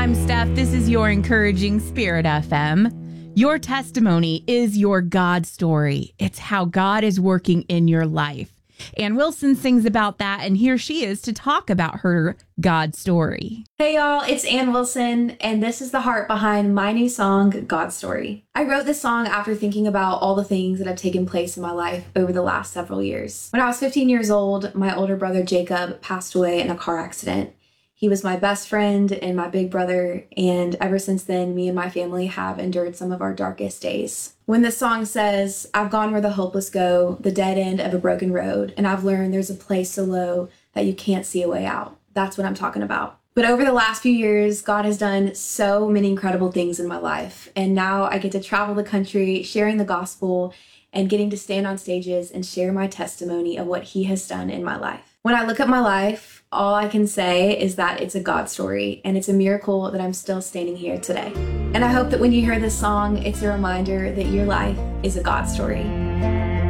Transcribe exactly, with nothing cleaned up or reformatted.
I'm Steph. This is your Encouraging Spirit F M. Your testimony is your God story. It's how God is working in your life. Ann Wilson sings about that, and here she is to talk about her God story. Hey y'all, it's Ann Wilson, and this is the heart behind my new song, God Story. I wrote this song after thinking about all the things that have taken place in my life over the last several years. When I was fifteen years old, my older brother Jacob passed away in a car accident. He was my best friend and my big brother, and ever since then, me and my family have endured some of our darkest days. When this song says, I've gone where the hopeless go, the dead end of a broken road, and I've learned there's a place so low that you can't see a way out. That's what I'm talking about. But over the last few years, God has done so many incredible things in my life, and now I get to travel the country, sharing the gospel, and getting to stand on stages and share my testimony of what He has done in my life. When I look at my life, all I can say is that it's a God story, and it's a miracle that I'm still standing here today. And I hope that when you hear this song, it's a reminder that your life is a God story.